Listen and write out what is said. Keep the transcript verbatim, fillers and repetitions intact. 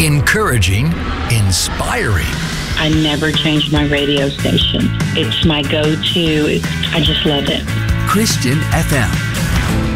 encouraging, inspiring. I never change my radio station. It's my go-to. It's, I just love it. Christian F M.